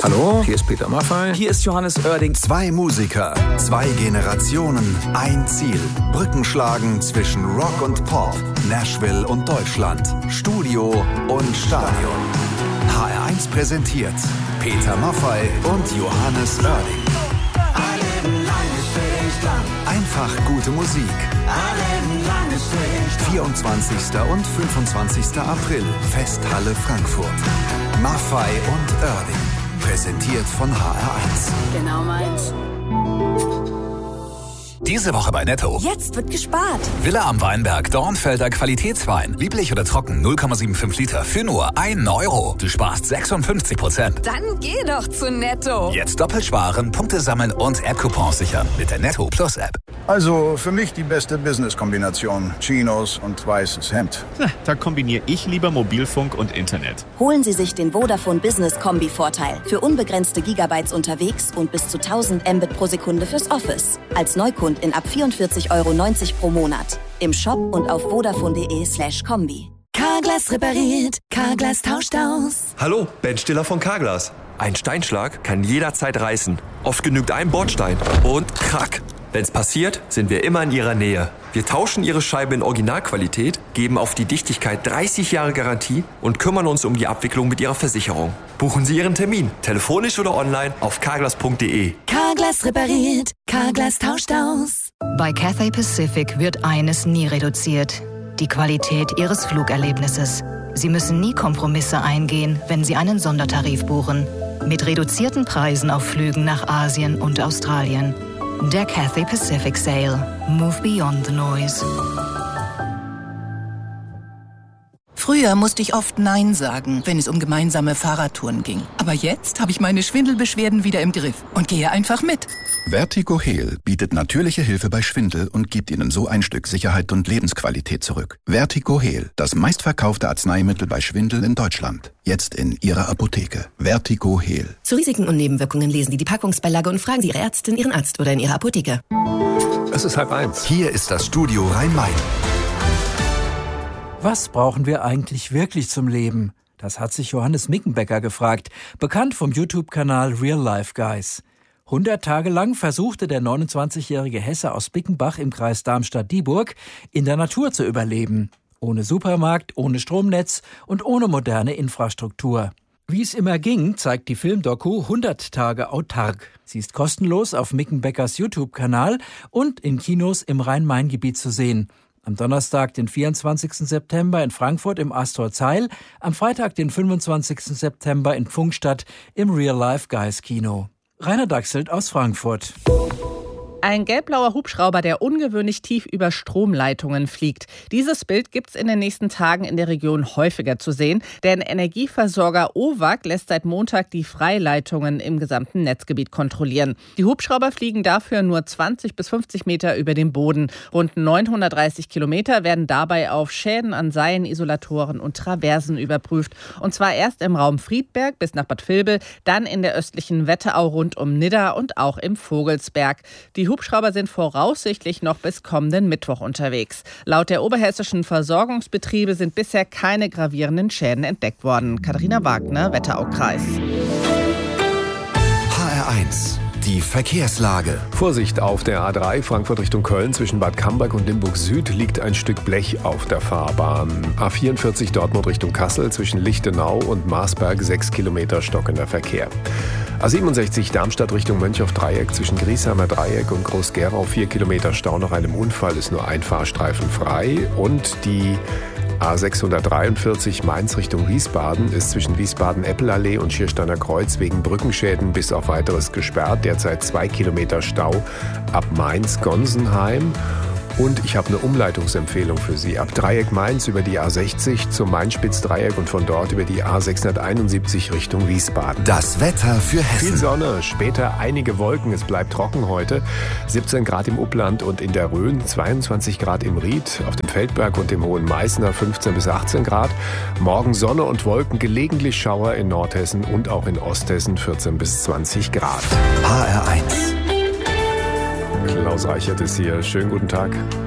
Hallo, hier ist Peter Maffay. Hier ist Johannes Oerding. Zwei Musiker, zwei Generationen, ein Ziel. Brücken schlagen zwischen Rock und Pop, Nashville und Deutschland, Studio und Stadion. HR1 präsentiert Peter Maffay und Johannes Oerding. Einfach gute Musik. 24. und 25. April, Festhalle Frankfurt. Maffay und Oerding. Präsentiert von HR1. Genau meins. Diese Woche bei Netto. Jetzt wird gespart. Villa am Weinberg, Dornfelder Qualitätswein. Lieblich oder trocken, 0,75 Liter für nur 1 Euro. Du sparst 56%. Dann geh doch zu Netto. Jetzt doppelt sparen, Punkte sammeln und App-Coupons sichern mit der Netto Plus App. Also für mich die beste Business-Kombination. Chinos und weißes Hemd. Da kombiniere ich lieber Mobilfunk und Internet. Holen Sie sich den Vodafone Business Kombi-Vorteil. Für unbegrenzte Gigabytes unterwegs und bis zu 1000 Mbit pro Sekunde fürs Office. Als Neukund in ab 44,90 € pro Monat. Im Shop und auf vodafone.de/kombi. Carglass repariert, Carglass tauscht aus. Hallo, Ben Stiller von Carglass. Ein Steinschlag kann jederzeit reißen. Oft genügt ein Bordstein und krack. Wenn's passiert, sind wir immer in Ihrer Nähe. Wir tauschen Ihre Scheibe in Originalqualität, geben auf die Dichtigkeit 30 Jahre Garantie und kümmern uns um die Abwicklung mit Ihrer Versicherung. Buchen Sie Ihren Termin, telefonisch oder online auf carglass.de. Carglass repariert, Carglass tauscht aus. Bei Cathay Pacific wird eines nie reduziert: die Qualität Ihres Flugerlebnisses. Sie müssen nie Kompromisse eingehen, wenn Sie einen Sondertarif buchen. Mit reduzierten Preisen auf Flügen nach Asien und Australien. Der Cathay Pacific Sale. Move beyond the noise. Früher musste ich oft Nein sagen, wenn es um gemeinsame Fahrradtouren ging. Aber jetzt habe ich meine Schwindelbeschwerden wieder im Griff und gehe einfach mit. Vertigo Heal bietet natürliche Hilfe bei Schwindel und gibt Ihnen so ein Stück Sicherheit und Lebensqualität zurück. Vertigo Heal, das meistverkaufte Arzneimittel bei Schwindel in Deutschland. Jetzt in Ihrer Apotheke. Vertigo Heal. Zu Risiken und Nebenwirkungen lesen Sie die Packungsbeilage und fragen Sie Ihre Ärztin, Ihren Arzt oder in Ihrer Apotheke. Es ist 12:30. Hier ist das Studio Rhein-Main. Was brauchen wir eigentlich wirklich zum Leben? Das hat sich Johannes Mickenbecker gefragt, bekannt vom YouTube-Kanal Real Life Guys. 100 Tage lang versuchte der 29-jährige Hesse aus Bickenbach im Kreis Darmstadt-Dieburg in der Natur zu überleben. Ohne Supermarkt, ohne Stromnetz und ohne moderne Infrastruktur. Wie es immer ging, zeigt die Filmdoku 100 Tage autark. Sie ist kostenlos auf Mickenbeckers YouTube-Kanal und in Kinos im Rhein-Main-Gebiet zu sehen. Am Donnerstag, den 24. September in Frankfurt im Astor Zeil, am Freitag, den 25. September in Pfungstadt im Real Life Guys Kino. Rainer Dachselt aus Frankfurt. Ein gelbblauer Hubschrauber, der ungewöhnlich tief über Stromleitungen fliegt. Dieses Bild gibt's in den nächsten Tagen in der Region häufiger zu sehen, denn Energieversorger OWAG lässt seit Montag die Freileitungen im gesamten Netzgebiet kontrollieren. Die Hubschrauber fliegen dafür nur 20 bis 50 Meter über dem Boden. Rund 930 Kilometer werden dabei auf Schäden an Seilen, Isolatoren und Traversen überprüft. Und zwar erst im Raum Friedberg bis nach Bad Vilbel, dann in der östlichen Wetterau rund um Nidda und auch im Vogelsberg. Die Hubschrauber sind voraussichtlich noch bis kommenden Mittwoch unterwegs. Laut der oberhessischen Versorgungsbetriebe sind bisher keine gravierenden Schäden entdeckt worden. Katharina Wagner, Wetteraukreis. HR1, die Verkehrslage. Vorsicht auf der A3 Frankfurt Richtung Köln zwischen Bad Camberg und Limburg Süd liegt ein Stück Blech auf der Fahrbahn. A44 Dortmund Richtung Kassel zwischen Lichtenau und Marsberg 6 Kilometer stockender Verkehr. A67 Darmstadt Richtung Mönchhoff-Dreieck zwischen Griesheimer Dreieck und Groß-Gerau 4 Kilometer Stau nach einem Unfall, ist nur ein Fahrstreifen frei. Und die A643 Mainz Richtung Wiesbaden ist zwischen Wiesbaden-Eppelallee und Schiersteiner Kreuz wegen Brückenschäden bis auf weiteres gesperrt. Derzeit 2 Kilometer Stau ab Mainz-Gonsenheim. Und ich habe eine Umleitungsempfehlung für Sie. Ab Dreieck Mainz über die A60 zum Main-Spitz-Dreieck und von dort über die A671 Richtung Wiesbaden. Das Wetter für Hessen. Viel Sonne, später einige Wolken. Es bleibt trocken heute. 17 Grad im Upland und in der Rhön, 22 Grad im Ried, auf dem Feldberg und dem Hohen Meißner 15 bis 18 Grad. Morgen Sonne und Wolken, gelegentlich Schauer in Nordhessen und auch in Osthessen 14 bis 20 Grad. HR1. Klaus Reichert ist hier. Schönen guten Tag.